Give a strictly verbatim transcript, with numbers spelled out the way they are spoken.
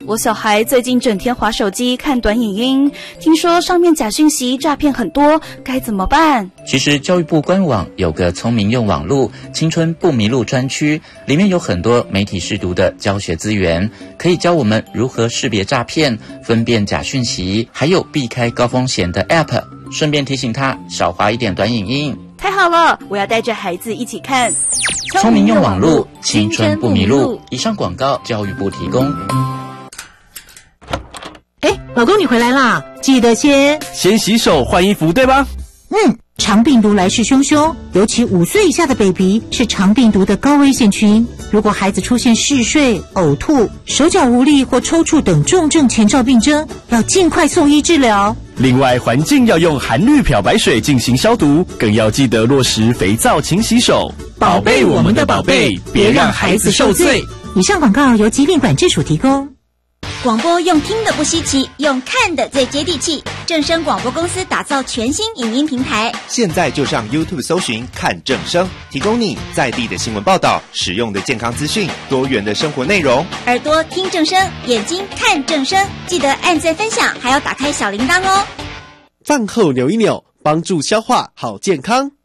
我小孩最近整天滑手机看短影音，听说上面假讯息诈骗很多，该怎么办？ 其实教育部官网有个聪明用网路青春不迷路专区，里面有很多媒体识读的教学资源，可以教我们如何识别诈骗、分辨假讯息，还有避开高风险的 App， 顺便提醒他少滑一点短影音。 太好了，我要带着孩子一起看。 聪明用网路，青春不迷路。以上广告，教育部提供。 哎，老公，你回来啦！记得先先洗手换衣服，对吧？ 嗯，肠病毒来势汹汹，尤其五岁以下的 baby 是肠病毒的高危险群。如果孩子出现嗜睡、呕吐、手脚无力或抽搐等重症前兆病征，要尽快送医治疗。 另外，环境要用含氯漂白水进行消毒，更要记得落实肥皂勤洗手，宝贝我们的宝贝，别让孩子受罪。 以上广告由疾病管制署提供。 广播用听的不稀奇，用看的最接地气。正声广播公司打造全新影音平台， 现在就上 YouTube 搜寻看正声，提供你在地的新闻报道、实用的健康资讯、多元的生活内容。 耳朵听正声，眼睛看正声，记得按赞分享，还要打开小铃铛哦。 饭后扭一扭，帮助消化好健康。